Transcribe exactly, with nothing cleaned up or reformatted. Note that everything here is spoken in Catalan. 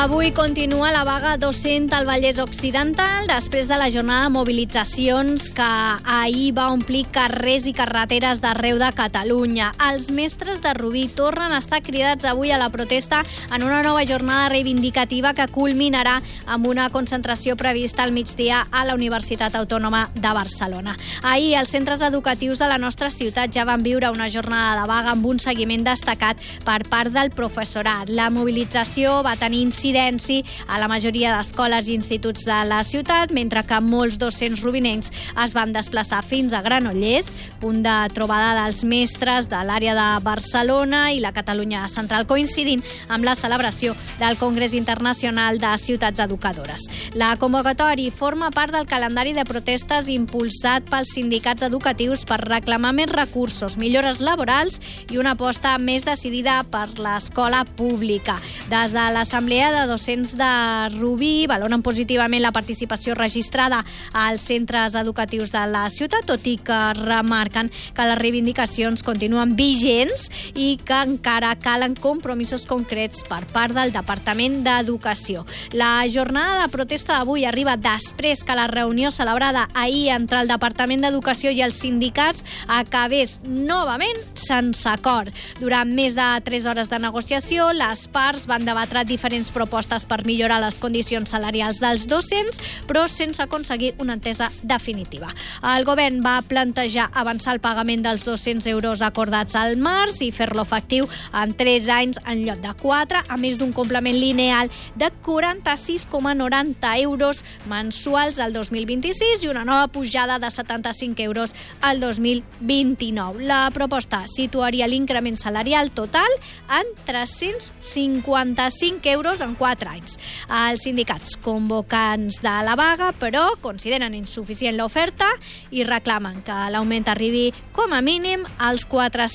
Avui continua la vaga docent al Vallès Occidental després de la jornada de mobilitzacions que ahir va omplir carrers i carreteres d'arreu de Catalunya. Els mestres de Rubí tornen a estar cridats avui a la protesta en una nova jornada reivindicativa que culminarà amb una concentració prevista al migdia a la Universitat Autònoma de Barcelona. Ahir els centres educatius de la nostra ciutat ja van viure una jornada de vaga amb un seguiment destacat per part del professorat. La mobilització va tenir incidència a la majoria d'escoles i instituts de la ciutat, mentre que molts docents rubinencs es van desplaçar fins a Granollers, punt de trobada dels mestres de l'àrea de Barcelona i la Catalunya Central, coincidint amb la celebració del Congrés Internacional de Ciutats Educadores. La convocatòria forma part del calendari de protestes impulsat pels sindicats educatius per reclamar més recursos, millores laborals i una aposta més decidida per l'escola pública. Des de l'Assemblea de Docents de Rubí valoren positivament la participació registrada als centres educatius de la ciutat, tot i que remarquen que les reivindicacions continuen vigents i que encara calen compromisos concrets per part del Departament d'Educació. La jornada de protesta d'avui arriba després que la reunió celebrada ahir entre el Departament d'Educació i els sindicats acabés novament sense acord. Durant més de tres hores de negociació, les parts van debatre diferents propostes per millorar les condicions salarials dels docents, però sense aconseguir una entesa definitiva. El govern va plantejar avançar el pagament dels dos-cents euros acordats al març i fer-lo efectiu en tres anys en lloc de quatre, a més d'un complement lineal de quaranta-sis coma noranta euros mensuals al dos mil vint-i-sis i una nova pujada de setanta-cinc euros al dos mil vint-i-nou. La proposta situaria l'increment salarial total en tres-cents cinquanta-cinc euros en quatre anys. Els sindicats convocants de la vaga, però, consideren insuficient l'oferta i reclamen que l'augment arribi com a mínim als quatre-cents